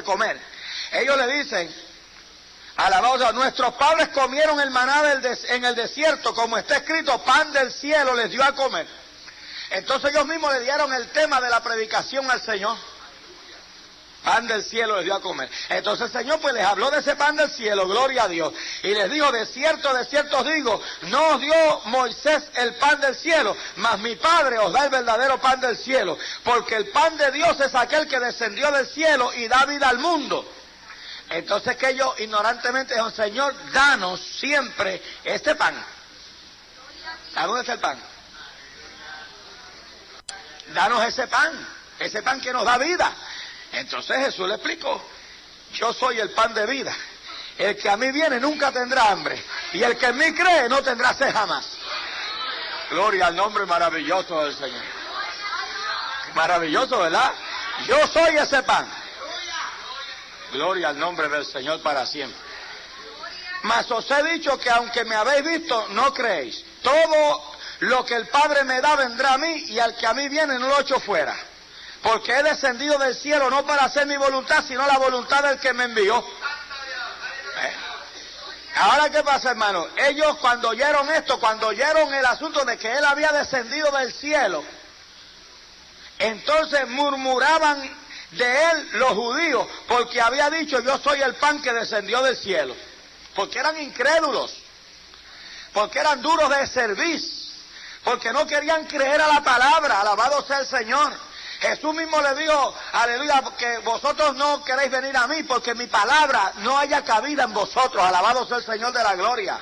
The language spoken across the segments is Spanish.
de comer. Ellos le dicen, alabados, nuestros padres comieron el maná en el desierto, como está escrito, pan del cielo les dio a comer. Entonces ellos mismos le dieron el tema de la predicación al Señor. Pan del cielo les dio a comer. Entonces el Señor pues les habló de ese pan del cielo, gloria a Dios. Y les dijo, de cierto os digo, no os dio Moisés el pan del cielo, mas mi Padre os da el verdadero pan del cielo. Porque el pan de Dios es aquel que descendió del cielo y da vida al mundo. Entonces que ellos ignorantemente dijeron, Señor, danos siempre este pan. ¿A dónde está el pan? Danos ese pan que nos da vida. Entonces Jesús le explicó, yo soy el pan de vida. El que a mí viene nunca tendrá hambre. Y el que en mí cree no tendrá sed jamás. Gloria al nombre maravilloso del Señor. Maravilloso, ¿verdad? Yo soy ese pan. Gloria al nombre del Señor para siempre. Mas os he dicho que aunque me habéis visto, no creéis. Todo lo que el Padre me da vendrá a mí, y al que a mí viene no lo echo fuera. Porque he descendido del cielo no para hacer mi voluntad, sino la voluntad del que me envió. Ahora, ¿qué pasa, hermano? Ellos cuando oyeron esto, cuando oyeron el asunto de que él había descendido del cielo, entonces murmuraban de él los judíos, porque había dicho, yo soy el pan que descendió del cielo. Porque eran incrédulos, porque eran duros de cerviz, porque no querían creer a la palabra. Alabado sea el Señor. Jesús mismo le dijo, aleluya, que vosotros no queréis venir a mí porque mi palabra no haya cabida en vosotros. Alabado sea el Señor de la gloria.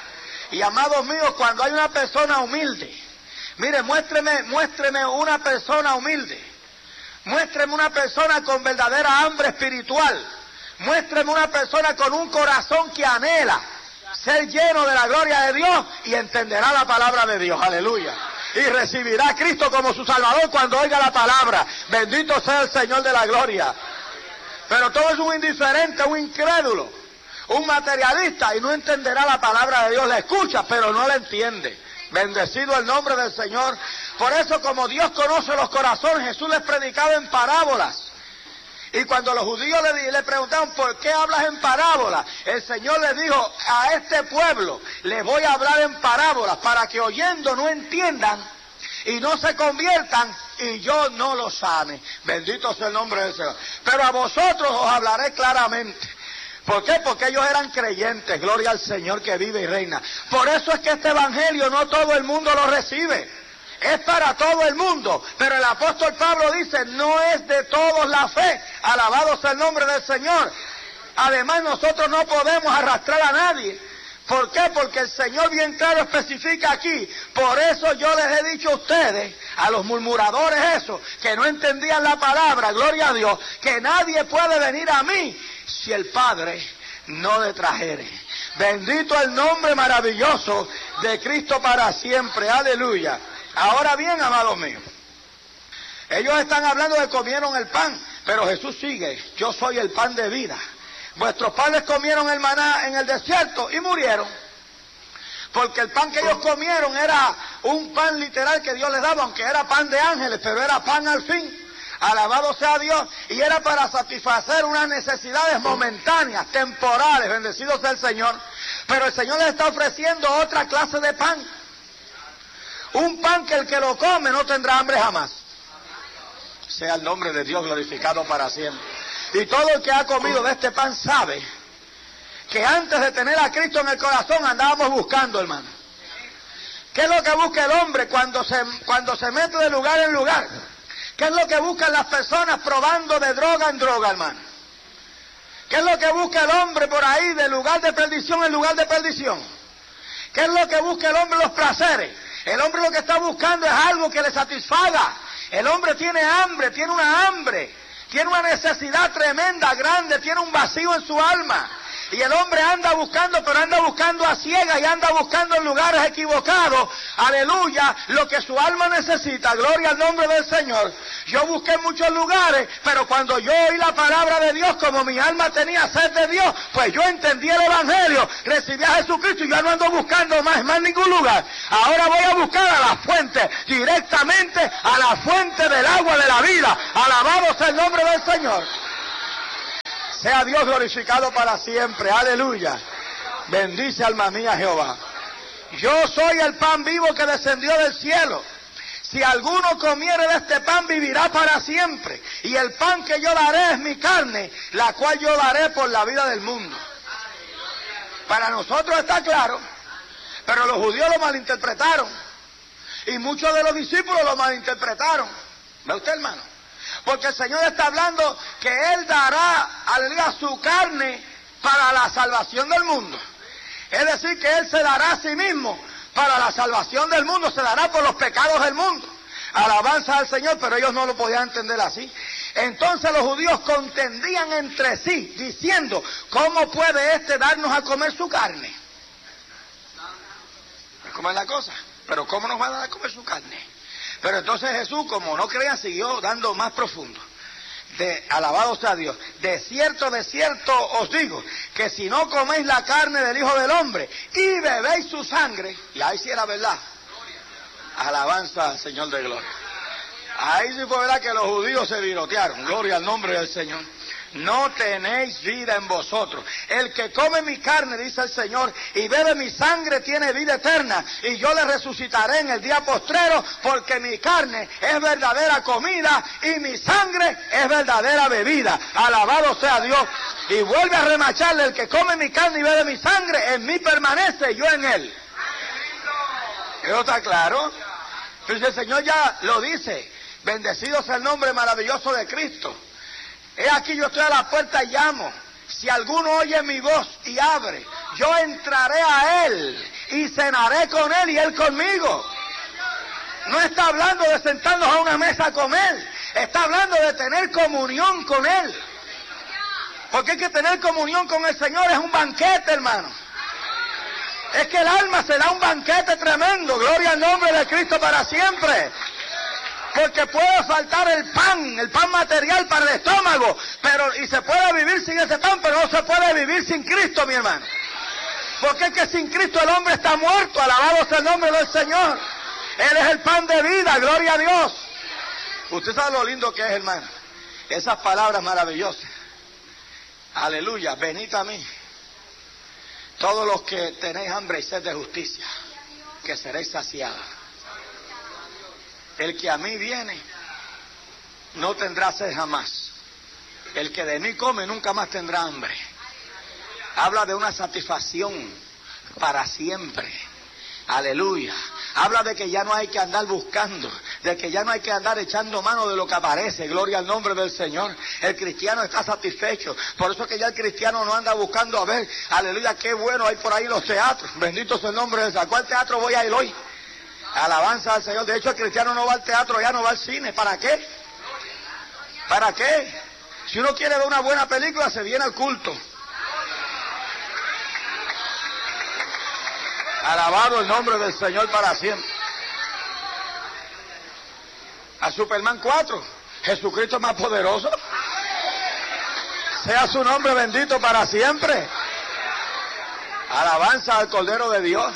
Y amados míos, cuando hay una persona humilde, mire, muéstreme una persona humilde. Muéstreme una persona con verdadera hambre espiritual. Muéstreme una persona con un corazón que anhela ser lleno de la gloria de Dios y entenderá la palabra de Dios. Aleluya. Y recibirá a Cristo como su Salvador cuando oiga la palabra. Bendito sea el Señor de la gloria. Pero todo es un indiferente, un incrédulo, un materialista, y no entenderá la palabra de Dios. La escucha, pero no la entiende. Bendecido el nombre del Señor. Por eso, como Dios conoce los corazones, Jesús les predicaba en parábolas. Y cuando los judíos le preguntaron, ¿por qué hablas en parábolas? El Señor les dijo, a este pueblo les voy a hablar en parábolas para que oyendo no entiendan y no se conviertan y yo no los sane. Bendito sea el nombre del Señor. Pero a vosotros os hablaré claramente. ¿Por qué? Porque ellos eran creyentes. Gloria al Señor que vive y reina. Por eso es que este evangelio no todo el mundo lo recibe. Es para todo el mundo, pero el apóstol Pablo dice, no es de todos la fe. Alabado sea el nombre del Señor. Además, nosotros no podemos arrastrar a nadie. ¿Por qué? Porque el Señor bien claro especifica aquí. Por eso yo les he dicho a ustedes, a los murmuradores esos, que no entendían la palabra, gloria a Dios, que nadie puede venir a mí si el Padre no le trajere. Bendito el nombre maravilloso de Cristo para siempre. Aleluya. Ahora bien, amados míos, ellos están hablando de comieron el pan, pero Jesús sigue, yo soy el pan de vida. Vuestros padres comieron el maná en el desierto y murieron, porque el pan que ellos comieron era un pan literal que Dios les daba, aunque era pan de ángeles, pero era pan al fin. Alabado sea Dios, y era para satisfacer unas necesidades momentáneas, temporales, bendecido sea el Señor. Pero el Señor les está ofreciendo otra clase de pan. Un pan que el que lo come no tendrá hambre jamás. Sea el nombre de Dios glorificado para siempre. Y todo el que ha comido de este pan sabe que antes de tener a Cristo en el corazón andábamos buscando, hermano. ¿Qué es lo que busca el hombre cuando se mete de lugar en lugar? ¿Qué es lo que buscan las personas probando de droga en droga, hermano? ¿Qué es lo que busca el hombre por ahí de lugar de perdición en lugar de perdición? ¿Qué es lo que busca el hombre? Los placeres. El hombre lo que está buscando es algo que le satisfaga. El hombre tiene hambre, tiene una necesidad tremenda, grande, tiene un vacío en su alma. Y el hombre anda buscando, pero anda buscando a ciegas y anda buscando en lugares equivocados, aleluya, lo que su alma necesita. Gloria al nombre del Señor. Yo busqué en muchos lugares, pero cuando yo oí la palabra de Dios, como mi alma tenía sed de Dios, pues yo entendí el Evangelio, recibí a Jesucristo y yo no ando buscando más ningún lugar. Ahora voy a buscar a la fuente, directamente a la fuente del agua de la vida. Alabado sea el nombre del Señor. Sea Dios glorificado para siempre. Aleluya. Bendice alma mía Jehová. Yo soy el pan vivo que descendió del cielo. Si alguno comiere de este pan vivirá para siempre. Y el pan que yo daré es mi carne, la cual yo daré por la vida del mundo. Para nosotros está claro, pero los judíos lo malinterpretaron. Y muchos de los discípulos lo malinterpretaron. ¿Ve usted, hermano? Porque el Señor está hablando que Él dará, aleluya, su carne para la salvación del mundo. Es decir, que Él se dará a sí mismo para la salvación del mundo, se dará por los pecados del mundo. Alabanza al Señor, pero ellos no lo podían entender así. Entonces los judíos contendían entre sí, diciendo, ¿cómo puede este darnos a comer su carne? ¿Cómo es la cosa? Pero ¿cómo nos va a dar a comer su carne? Pero entonces Jesús, como no creían, siguió dando más profundo. Alabado sea Dios. De cierto os digo, que si no coméis la carne del Hijo del Hombre y bebéis su sangre, y ahí sí era verdad. Alabanza al Señor de gloria. Ahí sí fue verdad que los judíos se virotearon. Gloria al nombre del Señor. No tenéis vida en vosotros. El que come mi carne, dice el Señor, y bebe mi sangre tiene vida eterna, y yo le resucitaré en el día postrero, porque mi carne es verdadera comida y mi sangre es verdadera bebida. Alabado sea Dios. Y vuelve a remacharle: el que come mi carne y bebe mi sangre, en mí permanece y yo en él. ¿Eso está claro? Entonces el Señor ya lo dice: bendecido sea el nombre maravilloso de Cristo. He aquí, yo estoy a la puerta y llamo. Si alguno oye mi voz y abre, yo entraré a él y cenaré con él y él conmigo. No está hablando de sentarnos a una mesa a comer, está hablando de tener comunión con él. Porque hay que tener comunión con el Señor, es un banquete, hermano. Es que el alma se da un banquete tremendo. Gloria al nombre de Cristo para siempre. Porque puede faltar el pan material para el estómago, y se puede vivir sin ese pan, pero no se puede vivir sin Cristo, mi hermano. Porque es que sin Cristo el hombre está muerto. Alabado sea el nombre del Señor. Él es el pan de vida, gloria a Dios. Usted sabe lo lindo que es, hermano. Esas palabras maravillosas. Aleluya, venid a mí, todos los que tenéis hambre y sed de justicia, que seréis saciados. El que a mí viene no tendrá sed jamás. El que de mí come nunca más tendrá hambre. Habla de una satisfacción para siempre. Aleluya. Habla de que ya no hay que andar buscando, de que ya no hay que andar echando mano de lo que aparece. Gloria al nombre del Señor. El cristiano está satisfecho. Por eso que ya el cristiano no anda buscando a ver, aleluya, qué bueno hay por ahí los teatros. Bendito sea el nombre del Señor. ¿A cuál teatro voy a ir hoy? Alabanza al Señor. De hecho, el cristiano no va al teatro, ya no va al cine. ¿Para qué? ¿Para qué? Si uno quiere ver una buena película, se viene al culto. Alabado el nombre del Señor para siempre. A Superman 4, Jesucristo es más poderoso. Sea su nombre bendito para siempre. Alabanza al Cordero de Dios.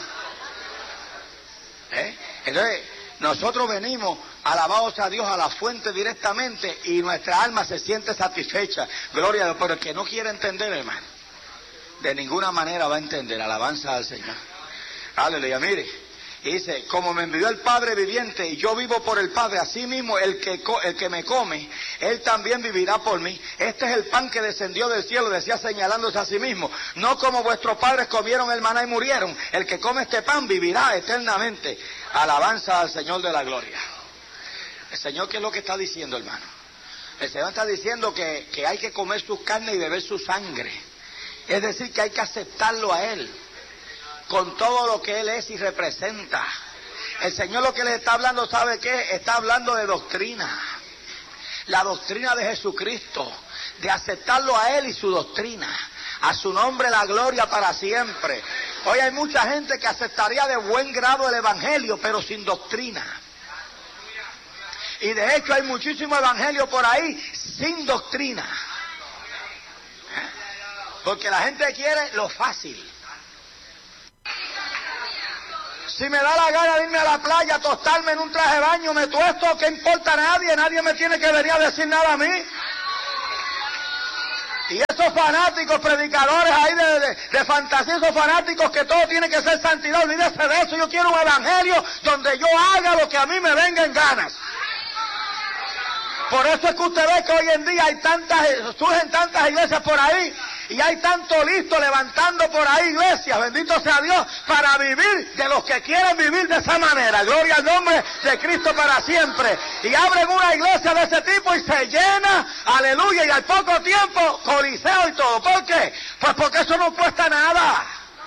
Entonces, nosotros venimos, alabados a Dios, a la fuente directamente, y nuestra alma se siente satisfecha. Gloria a Dios. Pero el que no quiere entender, hermano, de ninguna manera va a entender. Alabanza al Señor. Aleluya. Mire, y dice: como me envió el Padre viviente y yo vivo por el Padre, así mismo el que me come, él también vivirá por mí. Este es el pan que descendió del cielo, decía señalándose a sí mismo. No como vuestros padres comieron el maná y murieron. El que come este pan vivirá eternamente. Alabanza al Señor de la gloria. El Señor, ¿qué es lo que está diciendo, hermano? El Señor está diciendo que hay que comer sus carnes y beber su sangre. Es decir, que hay que aceptarlo a Él, con todo lo que Él es y representa. El Señor lo que les está hablando, ¿sabe qué? Está hablando de doctrina. La doctrina de Jesucristo, de aceptarlo a Él y su doctrina. A su nombre la gloria para siempre. Hoy hay mucha gente que aceptaría de buen grado el Evangelio, pero sin doctrina. Y de hecho hay muchísimo evangelio por ahí sin doctrina. Porque la gente quiere lo fácil. Si me da la gana de irme a la playa, tostarme en un traje de baño, me tuesto, ¿qué importa a nadie? Nadie me tiene que venir a decir nada a mí. Y esos fanáticos, predicadores ahí de fantasía, esos fanáticos que todo tiene que ser santidad, olvídese de eso. Yo quiero un evangelio donde yo haga lo que a mí me venga en ganas. Por eso es que usted ve que hoy en día surgen tantas iglesias por ahí, y hay tanto listo levantando por ahí iglesias, bendito sea Dios, para vivir de los que quieren vivir de esa manera. Gloria al nombre de Cristo para siempre. Y abren una iglesia de ese tipo y se llena, aleluya, y al poco tiempo, coliseo y todo. ¿Por qué? Pues porque eso no cuesta nada.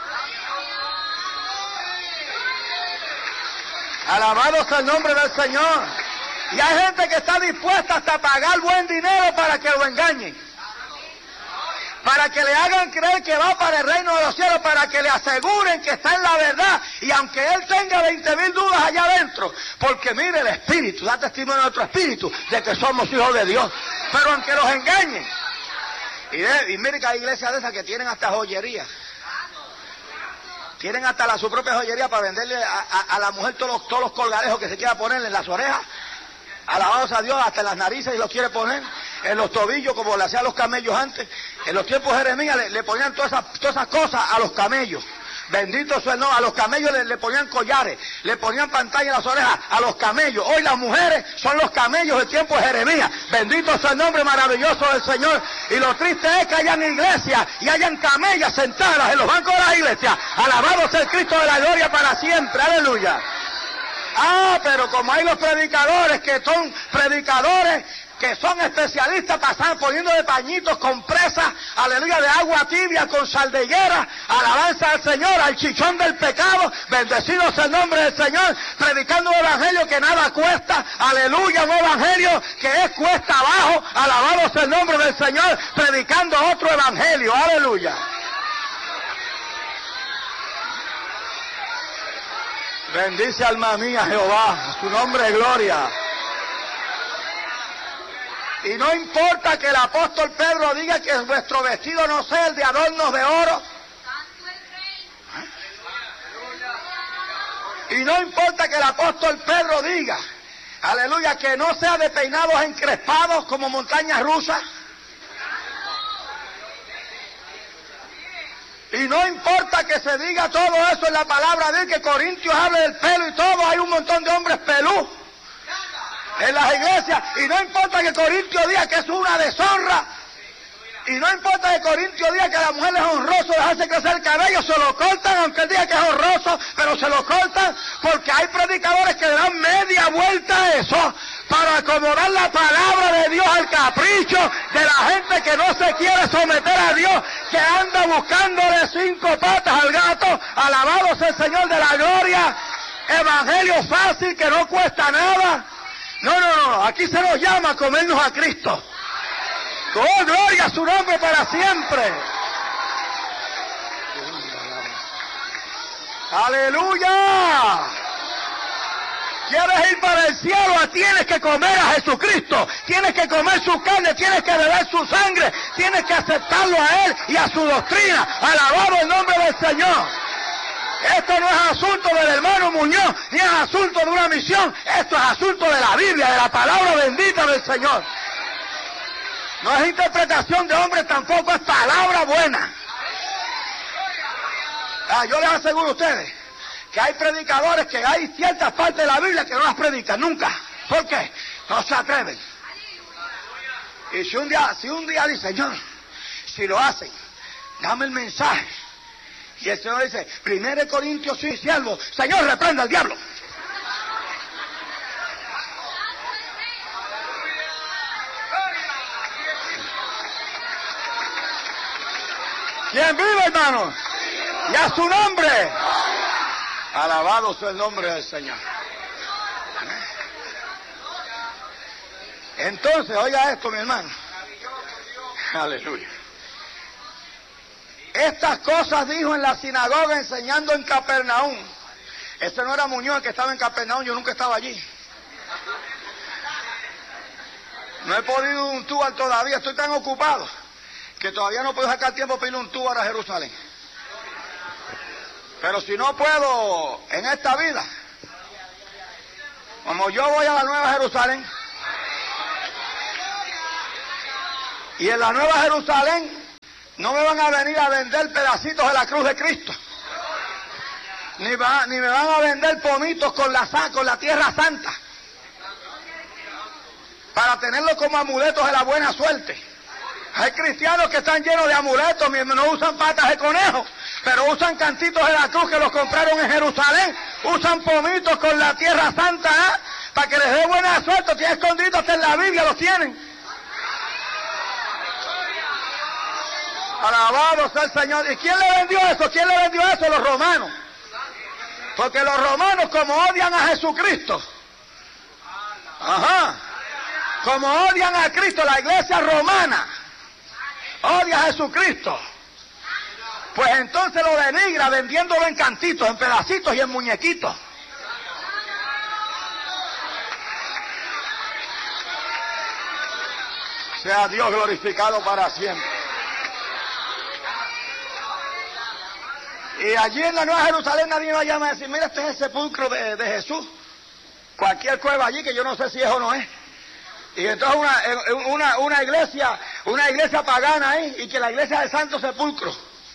Alabado sea el nombre del Señor. Y hay gente que está dispuesta hasta a pagar buen dinero para que lo engañen, para que le hagan creer que va para el reino de los cielos, para que le aseguren que está en la verdad, y aunque él tenga 20,000 dudas allá adentro, porque mire, el Espíritu da testimonio de nuestro espíritu de que somos hijos de Dios, pero aunque los engañen. Y mire que hay iglesias de esas que tienen hasta joyería, tienen hasta su propia joyería para venderle a la mujer todos los colgarejos que se quiera ponerle en las orejas. Alabados a Dios, hasta en las narices y los quiere poner, en los tobillos como le hacían los camellos antes. En los tiempos de Jeremías le ponían todas esas cosas a los camellos. Bendito sea el nombre. A los camellos le ponían collares, le ponían pantalla en las orejas a los camellos. Hoy las mujeres son los camellos del tiempo de Jeremías. Bendito sea el nombre maravilloso del Señor. Y lo triste es que hayan iglesias y hayan camellas sentadas en los bancos de las iglesias. Alabado sea el Cristo de la gloria para siempre. Aleluya. Pero como hay los predicadores que son especialistas, pasan poniendo de pañitos, compresas, aleluya, de agua tibia con sal de higuera, alabanza al Señor, al chichón del pecado, bendecido sea el nombre del Señor, predicando un evangelio que nada cuesta, aleluya, un evangelio que es cuesta abajo, alabado sea el nombre del Señor, predicando otro evangelio, aleluya. Bendice alma mía Jehová, su nombre es gloria. Y no importa que el apóstol Pedro diga que vuestro vestido no sea el de adornos de oro. Y no importa que el apóstol Pedro diga, aleluya, que no sea de peinados encrespados como montañas rusas. Y no importa que se diga todo eso en la palabra de él, que Corintios hable del pelo y todo, hay un montón de hombres pelú en las iglesias, y no importa que Corintios diga que es una deshonra, y no importa que Corintios diga que a la mujer es honroso dejarse crecer el cabello, se lo cortan, aunque él diga que es honroso, pero se lo cortan, porque hay predicadores que dan media vuelta a eso, para acomodar la palabra de Dios al capricho de la gente que no se quiere someter a Dios, que anda buscándole 5 patas al gato. Alabado sea el Señor de la gloria. Evangelio fácil que no cuesta nada. No, aquí se nos llama a comernos a Cristo. Oh, gloria a su nombre para siempre. Aleluya. ¿Quieres ir para el cielo? Tienes que comer a Jesucristo, tienes que comer su carne, tienes que beber su sangre, tienes que aceptarlo a Él y a su doctrina. Alabado el nombre del Señor. Esto no es asunto del hermano Muñoz, ni es asunto de una misión, esto es asunto de la Biblia, de la palabra bendita del Señor. No es interpretación de hombres, tampoco es palabra buena. Yo les aseguro a ustedes que hay predicadores que hay ciertas partes de la Biblia que no las predican nunca. ¿Por qué? No se atreven. Y si un día dice, Señor, si lo hacen, dame el mensaje. Y el Señor dice, 1 Corintios 6, siervo, Señor, reprenda al diablo. ¿Quién vive, hermanos? Y a su nombre. Alabado sea el nombre del Señor. Entonces, oiga esto, mi hermano. Aleluya. Estas cosas dijo en la sinagoga enseñando en Capernaum. Ese no era Muñoz el que estaba en Capernaum, yo nunca estaba allí. No he podido un tour todavía, estoy tan ocupado que todavía no puedo sacar tiempo para ir un tour a Jerusalén. Pero si no puedo en esta vida, como yo voy a la Nueva Jerusalén, Y en la Nueva Jerusalén no me van a venir a vender pedacitos de la cruz de Cristo. Ni me van a vender pomitos con la tierra santa. Para tenerlo como amuletos de la buena suerte. Hay cristianos que están llenos de amuletos, no usan patas de conejo, pero usan cantitos de la cruz que los compraron en Jerusalén. Usan pomitos con la tierra santa, ¿eh? Para que les dé buena suerte. Tienen escondidos hasta en la Biblia, los tienen. Alabado sea el Señor. ¿Y quién le vendió eso? ¿Quién le vendió eso? Los romanos. Porque los romanos, como odian a Jesucristo, como odian a Cristo, la iglesia romana odia a Jesucristo, pues entonces lo denigra vendiéndolo en cantitos, en pedacitos y en muñequitos. Sea Dios glorificado para siempre. Y allí en la Nueva Jerusalén nadie va a llamar a decir, mira, este es el sepulcro de Jesús. Cualquier cueva allí que yo no sé si es o no es. Y entonces una iglesia pagana ahí, y que la iglesia del Santo Sepulcro.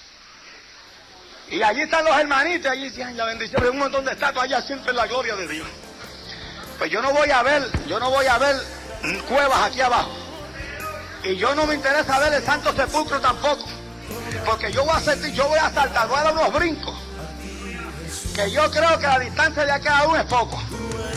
Y allí están los hermanitos, allí dicen la bendición de un montón de estatuas, allá siempre la gloria de Dios. Pues yo no voy a ver cuevas aquí abajo. Y yo no me interesa ver el Santo Sepulcro tampoco. Porque yo voy a saltar, voy a dar unos brincos. Que yo creo que la distancia de cada uno es poco.